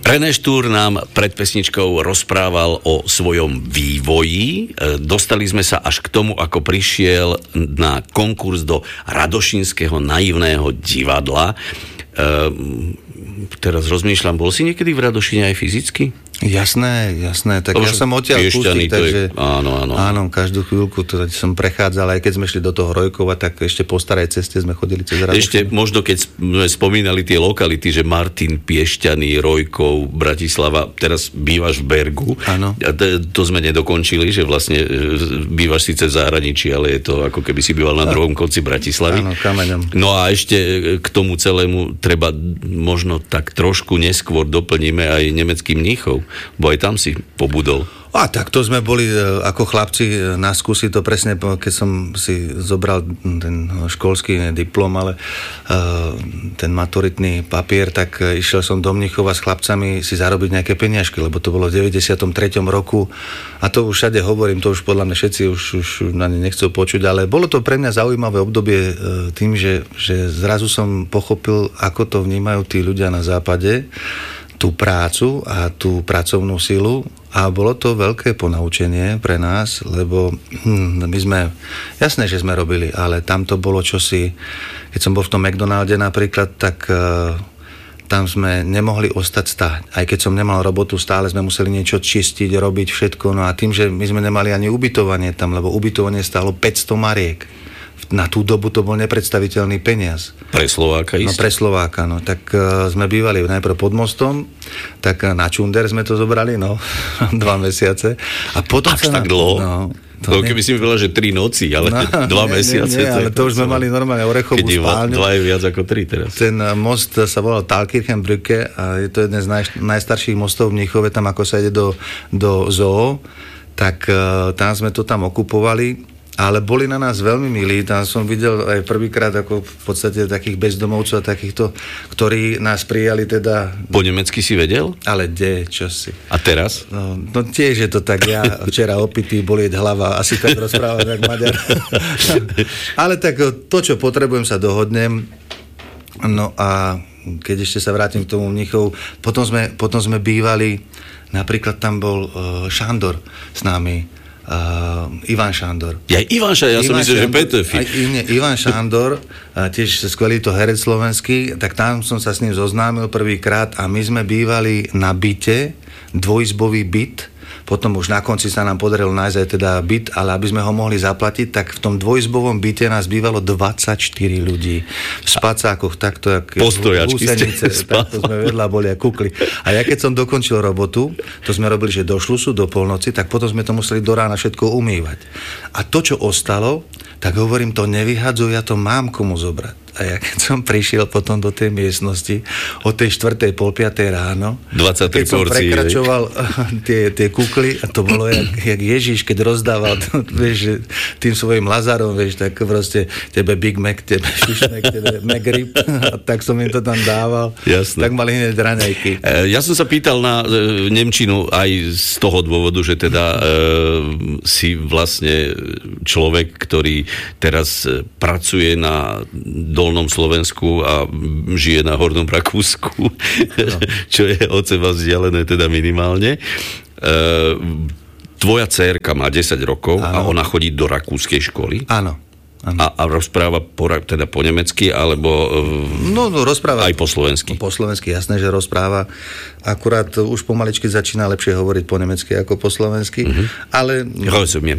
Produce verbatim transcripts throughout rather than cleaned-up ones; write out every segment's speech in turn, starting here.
René Štúr nám pred pesničkou rozprával o svojom vývoji. Dostali sme sa až k tomu, ako prišiel na konkurs do Radošinského naivného divadla. Ehm, teraz rozmýšľam, bol si niekedy v Radošine aj fyzicky? Jasné, jasné, tak Lebo ja som odtiaľ pustý, takže je, áno, áno. áno, každú chvíľku to som prechádzal, aj keď sme šli do toho Rojkova, tak ešte po starej ceste sme chodili cez Radošinu. Ešte možno, keď sme spomínali tie lokality, že Martin, Piešťany, Rojkov, Bratislava, teraz bývaš v Bergu. Áno. A to, to sme nedokončili, že vlastne bývaš síce v zahraničí, ale je to ako keby si býval na druhom konci Bratislavy. Áno, kameňom. No a ešte k tomu celému treba možno tak trošku neskôr doplníme aj nemecký Mníchov, bo aj tam si pobudol. A tak to sme boli ako chlapci na skúsi to presne, keď som si zobral ten školský diplom, ale ten maturitný papier, tak išiel som do Mníchova s chlapcami si zarobiť nejaké peniažky, lebo to bolo v deväťdesiatom treťom roku a to už všade hovorím, to už podľa mňa všetci už, už na ne nechcú počuť, ale bolo to pre mňa zaujímavé obdobie tým, že, že zrazu som pochopil, ako to vnímajú tí ľudia na západe, tú prácu a tú pracovnú silu a bolo to veľké ponaučenie pre nás, lebo hm, my sme, jasné, že sme robili, ale tam to bolo čosi, keď som bol v tom McDonalde napríklad, tak uh, tam sme nemohli ostať stáť. Aj keď som nemal robotu, stále sme museli niečo čistiť, robiť všetko, no a tým, že my sme nemali ani ubytovanie tam, lebo ubytovanie stálo päťsto mariek. Na tú dobu to bol nepredstaviteľný peniaz. Pre Slováka isté? No pre Slováka, no. Tak uh, sme bývali najprv pod mostom, tak uh, na Čunder sme to zobrali, no, dva mesiace. A potom Až sa tak na... dlho? No, to keby si mi povedal, že tri noci, ale no, dva nie, mesiace. Nie, nie, ale to už sme mali normálne orechovú keď spálňu. Dva je viac ako tri teraz. Ten most sa volal Thalkirchenbrücke a je to jeden z naj, najstarších mostov v Mníchove, tam ako sa ide do, do zoo, tak uh, tam sme to tam okupovali. Ale boli na nás veľmi milí, tam som videl aj prvýkrát ako v podstate takých bezdomovcov a takýchto, ktorí nás prijali teda... Po nemecky si vedel? Ale kde, čo si. A teraz? No, no tiež je to tak, ja včera opitý, bolieť hlava, asi tak rozprávam jak Maďar. Ale tak to, čo potrebujem, sa dohodnem. No a keď ešte sa vrátim k tomu Mníchov, potom sme, potom sme bývali, napríklad tam bol uh, Šandor s nami, Uh, Ivan Šandor. Ja, Ivan Šandor, ja Ivan som myslel, že Peter Fitt. Ivan Šandor, uh, tiež skvelý to herec slovenský, tak tam som sa s ním zoznámil prvýkrát a my sme bývali na byte, dvojizbový byt, potom už na konci sa nám podarilo nájsť aj teda byt, ale aby sme ho mohli zaplatiť, tak v tom dvojizbovom byte nás bývalo dvadsaťštyri ľudí. V spacákoch, takto jak postojačky húsenice, takto sme vedľa boli a kukli. A ja keď som dokončil robotu, to sme robili, že do šlusu, do polnoci, tak potom sme to museli do rána všetko umývať. A to, čo ostalo, tak hovorím, to nevyhadzuj, ja to mám komu zobrať. A ja keď som prišiel potom do tej miestnosti o tej štvrtej, pol piatej ráno, dvadsaťtri keď som porcií, prekračoval tie, tie kukly, a to bolo jak, jak Ježiš, keď rozdával vieš, tým svojim Lazarom, vieš, tak proste tebe Big Mac, tebe Fish Mac, tebe McRib, a tak som im to tam dával. Jasné. Tak mali hneď raňajky. Ja som sa pýtal na e, nemčinu aj z toho dôvodu, že teda e, si vlastne človek, ktorý teraz pracuje na Dolnom Slovensku a žije na Hornom Rakúsku, no. Čo je od seba vzdialené teda minimálne. E, tvoja dcérka má desať rokov, ano. A ona chodí do rakúskej školy. Áno. A, a rozpráva po, teda po nemecky, alebo no, no, rozpráva aj po slovensky? Po slovensky, jasné, že rozpráva. Akurát už pomaličky začína lepšie hovoriť po nemecky ako po slovensky. Mm-hmm. Ale... Rozumiem.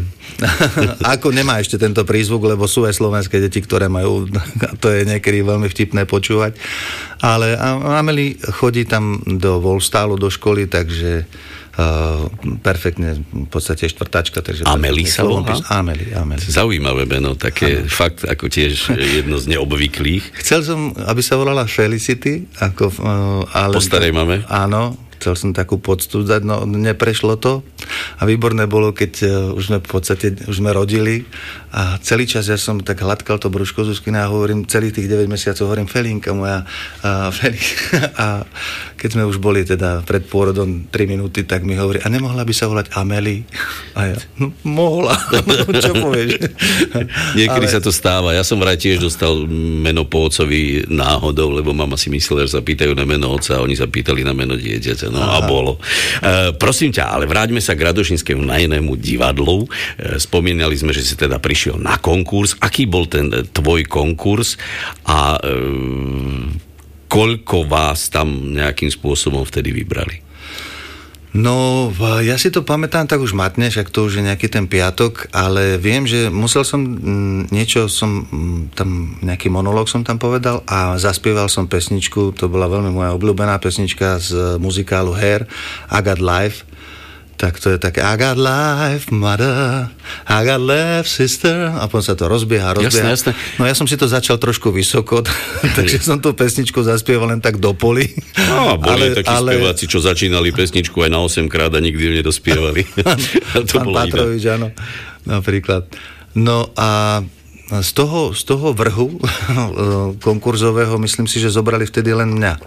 Ako nemá ešte tento prízvuk, lebo sú aj slovenské deti, ktoré majú, to je niekedy veľmi vtipné počúvať. Ale Amelie chodí tam do Wolfstálu, do školy, takže Uh, perfektne, v podstate štvrtáčka. Takže Amelie sa volá? Amelie, Amelie. Zaujímavé meno, také ano. Fakt ako tiež jedno z neobvyklých. Chcel som, aby sa volala Felicity, ako, uh, ale... Po starej mame? Áno, chcel som takú poctu dať, no neprešlo to. A výborné bolo, keď uh, už sme v podstate, už sme rodili a celý čas ja som tak hladkal to brúško Zuzkina a hovorím, celých tých deväť mesiacov hovorím Felinka moja, uh, Felinka. A keď keď sme už boli teda pred pôrodom tri minúty, tak mi hovorí, a nemohla by sa volať Amélie? A ja, no mohla, čo povieš? Niekedy ale... sa to stáva. Ja som vraj tiež dostal meno po otcovi náhodou, lebo mama si myslela, že sa pýtajú na meno otca a oni sa pýtali na meno dieťaťa. No Aha. a bolo. E, prosím ťa, ale vráťme sa k Radošínskému najnému divadlu. E, spomínali sme, že si teda prišiel na konkurs. Aký bol ten tvoj konkurs a e, koľko vás tam nejakým spôsobom vtedy vybrali? No, ja si to pamätám tak už matne, však to už je nejaký ten piatok, ale viem, že musel som niečo, som tam, nejaký monológ som tam povedal a zaspieval som pesničku, to bola veľmi moja obľúbená pesnička z muzikálu Hair, I Got Life. Tak to je také I got life, mother, I got life, sister. A potom sa to rozbieha, rozbieha. Jasné, jasné. No ja som si to začal trošku vysoko, takže som tú pesničku zaspieval len tak do poli. No a boli ale, takí ale... speváci, čo začínali pesničku aj na osem krát a nikdy ju nedospievali. to Pán Patrovič, áno, napríklad. No a z toho, z toho vrhu konkurzového, myslím si, že zobrali vtedy len mňa.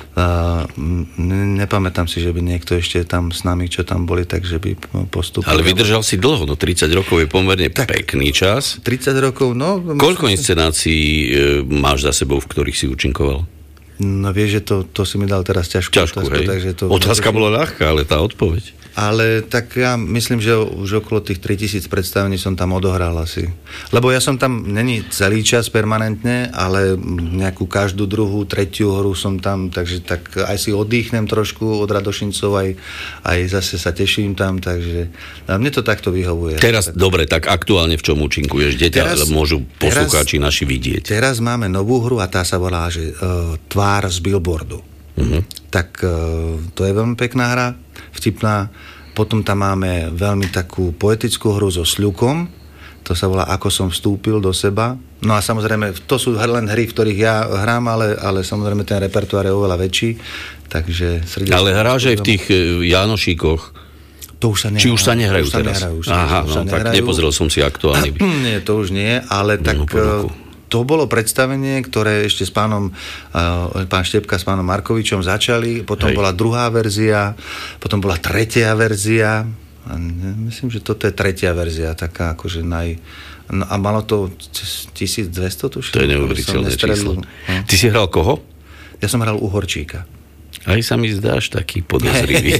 Uh, nepamätám si, že by niekto ešte tam s nami, čo tam boli, takže by postupil. Ale vydržal si dlho, no tridsať rokov je pomerne tak, pekný čas. tridsať rokov, no... Koľko inscenácií e, máš za sebou, v ktorých si účinkoval? No vieš, že to, to si mi dal teraz ťažkú Ťažkú, otázku. hej. Takže to, Otázka bola ľahká, ale tá odpoveď. Ale tak ja myslím, že už okolo tých tritisíc predstavení som tam odohral asi. Lebo ja som tam, není celý čas permanentne, ale nejakú každú druhú, tretiu hru som tam, takže tak aj si oddychnem trošku od Radošincov, aj, aj zase sa teším tam, takže mne to takto vyhovuje. Teraz, tak... dobre, tak aktuálne v čom účinkuješ? Deťa, ale môžu poslucháči teraz, naši vidieť. Teraz máme novú hru a tá sa volá, že uh, Tvár z billboardu. Uh-huh. Tak uh, to je veľmi pekná hra, vtipná. Potom tam máme veľmi takú poetickú hru so sľukom, to sa volá Ako som vstúpil do seba. No a samozrejme, to sú len hry, v ktorých ja hrám, ale, ale samozrejme ten repertoár je oveľa väčší, takže srdečne... Ale hráš aj v tých Jánošíkoch? To už sa nehrajú. Či už sa nehrajú už teraz? Sa nehrajú, už Aha, už no, sa tak nehrajú. Nepozrel som si aktuálny. Nie, to už nie, ale tak... No, to bolo predstavenie, ktoré ešte s pánom, uh, pán Štepka s pánom Markovičom začali, potom Hej. bola druhá verzia, potom bola tretia verzia, a myslím, že toto je tretia verzia, taká akože naj... No a malo to tisícdvesto, tuším. To je neuveriteľné číslo. No. Ty si hral koho? Ja som hral Uhorčíka. Aj sa mi zdáš taký podozrivý.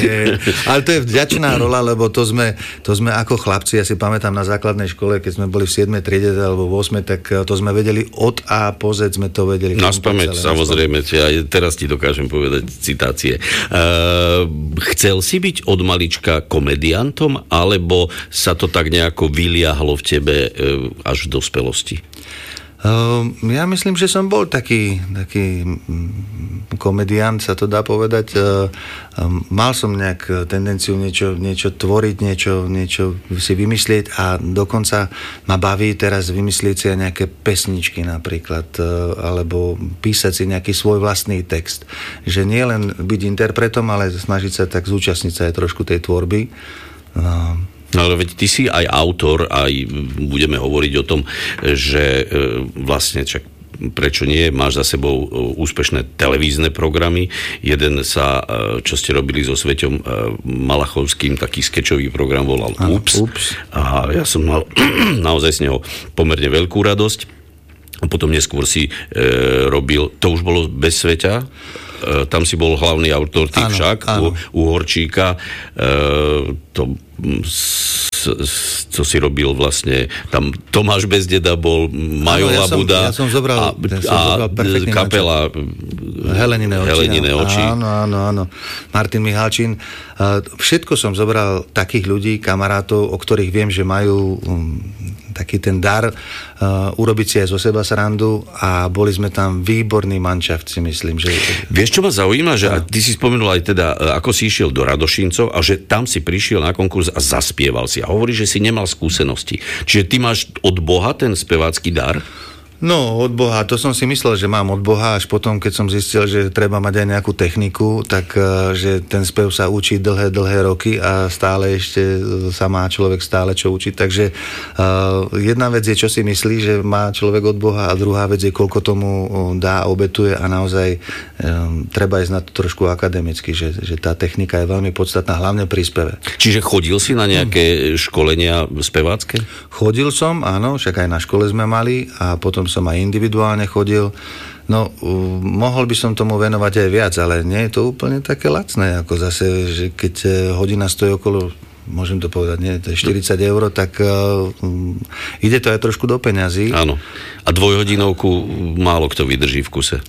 Ale to je vďačná rola, lebo to sme, to sme ako chlapci, ja si pamätám na základnej škole, keď sme boli v siedmej triede alebo v ôsmej, tak to sme vedeli od A po Z sme to vedeli. Na spamäť, samozrejme, ja teraz ti dokážem povedať citácie. Uh, chcel si byť od malička komediantom, alebo sa to tak nejako vyliahlo v tebe uh, až v dospelosti? Uh, ja myslím, že som bol taký, taký komediant, sa to dá povedať. Uh, um, mal som nejak tendenciu niečo, niečo tvoriť, niečo, niečo si vymyslieť a dokonca ma baví teraz vymyslieť si aj nejaké pesničky napríklad, uh, alebo písať si nejaký svoj vlastný text. Že nie len byť interpretom, ale snažiť sa tak zúčastniť sa aj trošku tej tvorby. Uh, No ale veď ty si aj autor, aj budeme hovoriť o tom, že vlastne čak prečo nie, máš za sebou úspešné televízne programy. Jeden sa, čo ste robili so Sveťom Malachovským, taký skečový program volal Ups. Ups. A ja som mal naozaj z neho pomerne veľkú radosť. A potom neskôr si e, robil, to už bolo bez Sveťa, e, tam si bol hlavný autor, ty áno, však, áno. U, u Horčíka, e, to co si robil vlastne, tam Tomáš Bezdeda bol, Majo ja Labuda ja som zobral, a, ja som zobral a kapela Helenine oči. Helenine oči. Áno, áno, áno. Martin Michalčín. Všetko som zobral takých ľudí, kamarátov, o ktorých viem, že majú um, taký ten dar uh, urobiť si aj zo seba srandu a boli sme tam výborný manšaft, si myslím. Že... Vieš, čo ma zaujíma? Že a ty si spomenul aj teda, ako si išiel do Radošincov a že tam si prišiel na konkurs a zaspieval si. A hovorí, že si nemal skúsenosti. Čiže ty máš od Boha ten spevácky dar? No, od Boha, to som si myslel, že mám od Boha, až potom, keď som zistil, že treba mať aj nejakú techniku, tak že ten spev sa učí dlhé, dlhé roky a stále ešte sa má človek stále čo učiť. Takže uh, jedna vec je, čo si myslí, že má človek od Boha, a druhá vec je, koľko tomu dá, obetuje, a naozaj um, treba ísť na to trošku akademicky, že, že tá technika je veľmi podstatná, hlavne pri speve. Čiže chodil si na nejaké hmm. školenia spevácké? Chodil som, áno, však aj na škole sme mali, a potom som aj individuálne chodil. No, uh, mohol by som tomu venovať aj viac, ale nie je to úplne také lacné, ako zase, že keď hodina stojí okolo, môžem to povedať, nie, to je štyridsať eur, tak uh, um, ide to aj trošku do peňazí. Áno. A dvojhodinovku málo kto vydrží v kuse.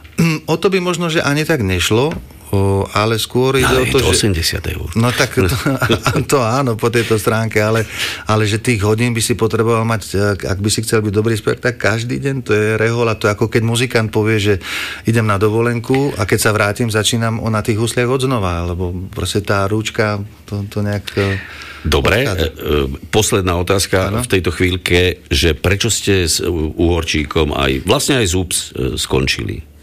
O to by možno, že ani tak nešlo, o, ale skôr ide ale o to, je to že... osemdesiat eur. No tak to, to áno, po tejto stránke, ale, ale že tých hodín by si potreboval mať, ak by si chcel byť dobrý spevák, tak každý deň to je rehola. To je ako keď muzikant povie, že idem na dovolenku a keď sa vrátim, začínam na tých husliach odznova, lebo proste tá rúčka to, to nejak... Dobre, e, posledná otázka ano? V tejto chvíľke, že prečo ste s Uhorčíkom aj, vlastne aj z ú pé es skončili?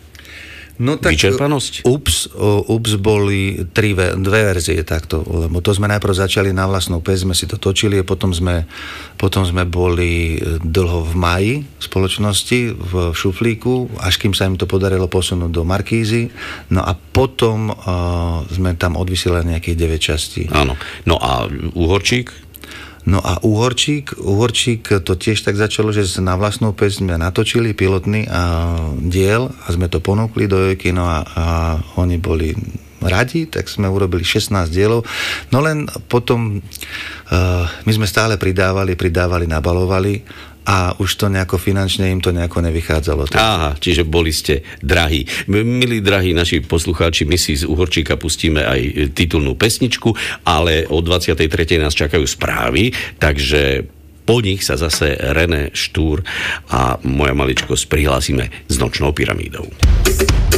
No tak vyčerpanosť? ú pé es, ú pé es boli tri, dve verzie takto, lebo to sme najprv začali na vlastnú pes, sme si to točili, a potom sme, potom sme boli dlho v maji v spoločnosti, v šuflíku, až kým sa im to podarilo posunúť do Markízy. No a potom uh, sme tam odvysielali nejakých deväť častí. Áno. No a Uhorčík? No a Uhorčík, Uhorčík to tiež tak začalo, že na vlastnú pes sme natočili pilotný a diel a sme to ponúkli do Jojky, no a, a oni boli radi, tak sme urobili šestnásť dielov. No len potom uh, my sme stále pridávali, pridávali, nabalovali a už to nejako finančne im to nejako nevychádzalo. Aha, čiže boli ste drahí. Milí drahí naši poslucháči, my si z Uhorčíka pustíme aj titulnú pesničku, ale o dvadsiatej tretej nás čakajú správy, takže po nich sa zase René Štúr a moja maličkosť prihlásime s Nočnou pyramídou.